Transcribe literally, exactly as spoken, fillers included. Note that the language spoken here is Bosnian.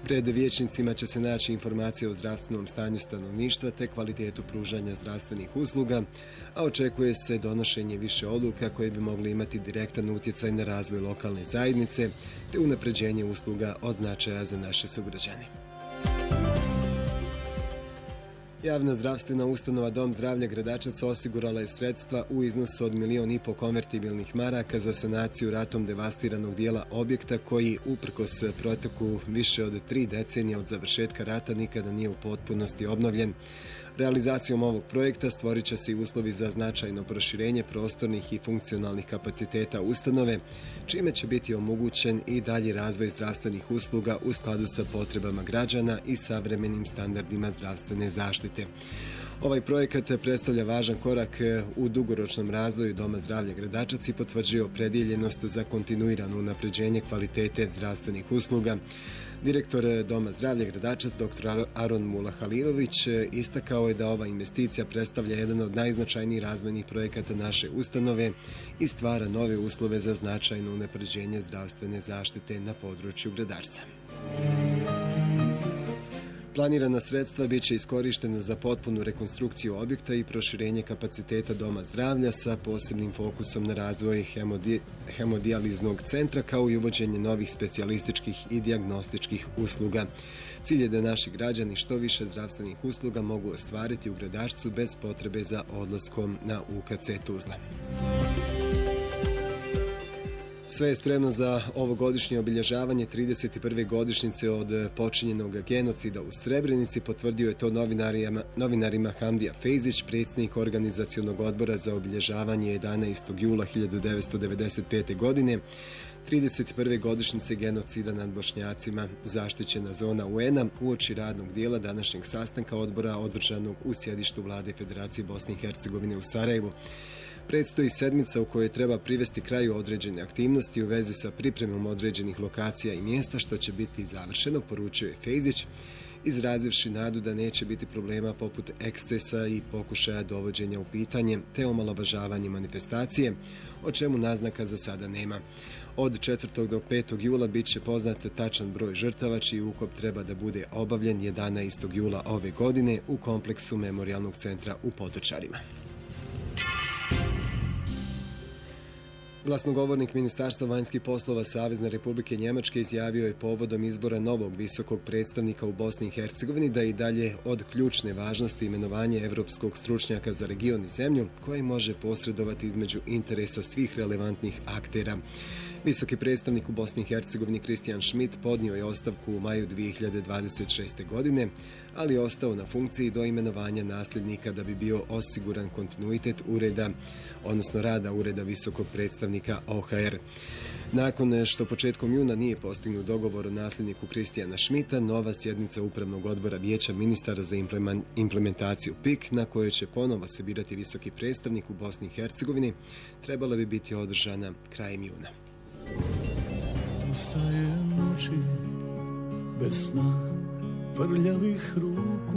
Pred vijećnicima će se naći informacije o zdravstvenom stanju stanovništva te kvalitetu pružanja zdravstvenih usluga, a očekuje se donošenje više odluka koje bi mogli imati direktan utjecaj na razvoj lokalne zajednice te unapređenje usluga od značaja za naše sugrađane. Javna zdravstvena ustanova Dom zdravlja Gradačac osigurala je sredstva u iznosu od milion i po konvertibilnih maraka za sanaciju ratom devastiranog dijela objekta koji, uprkos proteku više od tri decenije od završetka rata, nikada nije u potpunosti obnovljen. Realizacijom ovog projekta stvorit će se i uslovi za značajno proširenje prostornih i funkcionalnih kapaciteta ustanove, čime će biti omogućen i dalji razvoj zdravstvenih usluga u skladu sa potrebama građana i savremenim standardima zdravstvene zaštite. Ovaj projekat predstavlja važan korak u dugoročnom razvoju Doma zdravlja Gradačac i potvrđuje opredjeljenost za kontinuirano unapređenje kvalitete zdravstvenih usluga. Direktor Doma zdravlja Gradačac, doktor Aron Mulahalilović, istakao je da ova investicija predstavlja jedan od najznačajnijih razvojnih projekata naše ustanove i stvara nove uslove za značajno unapređenje zdravstvene zaštite na području Gradačca. Planirana sredstva bit će iskorištena za potpunu rekonstrukciju objekta i proširenje kapaciteta Doma zdravlja sa posebnim fokusom na razvoj hemodi, hemodijaliznog centra kao i uvođenje novih specijalističkih i dijagnostičkih usluga. Cilj je da naši građani što više zdravstvenih usluga mogu ostvariti u Gradačcu bez potrebe za odlaskom na U K C Tuzla. Sve je spremno za ovogodišnje obilježavanje trideset prve godišnjice od počinjenog genocida u Srebrenici, potvrdio je to novinarima, novinarima Hamdija Fejzić, predsjednik organizacionog odbora za obilježavanje jedanaestog jula hiljadu devetsto devedeset pete. godine, trideset prve godišnjice genocida nad Bošnjacima, zaštićena zona U N A uoči radnog dijela današnjeg sastanka odbora održanog u sjedištu Vlade Federacije Bosne i Hercegovine u Sarajevu. Predstoji sedmica u kojoj treba privesti kraju određene aktivnosti u vezi sa pripremom određenih lokacija i mjesta, što će biti završeno, poručio je Fejzić, izrazivši nadu da neće biti problema poput ekscesa i pokušaja dovođenja u pitanje te omalovažavanje manifestacije, o čemu naznaka za sada nema. Od četvrtog do petog jula bit će poznat tačan broj žrtava, čiji ukop treba da bude obavljen jedanaestog jula ove godine u kompleksu Memorijalnog centra u Potočarima. Glasnogovornik Ministarstva vanjskih poslova Savezne Republike Njemačke izjavio je povodom izbora novog visokog predstavnika u Bosni i Hercegovini da je i dalje od ključne važnosti imenovanje evropskog stručnjaka za region i zemlju koji može posredovati između interesa svih relevantnih aktera. Visoki predstavnik u Bosni i Hercegovini Christian Schmidt podnio je ostavku u maju dvije hiljade dvadeset šeste. godine, ali je ostao na funkciji do imenovanja nasljednika da bi bio osiguran kontinuitet ureda, odnosno rada ureda visokog predstavnika O H R. Nakon što početkom juna nije postignut dogovor o nasljedniku Christiana Schmidta, nova sjednica Upravnog odbora Vijeća ministara za implementaciju P I K, na kojoj će ponovo se birati visoki predstavnik u Bosni i Hercegovini, trebala bi biti održana krajem juna. Ostaje noći bez sna, prljavih ruku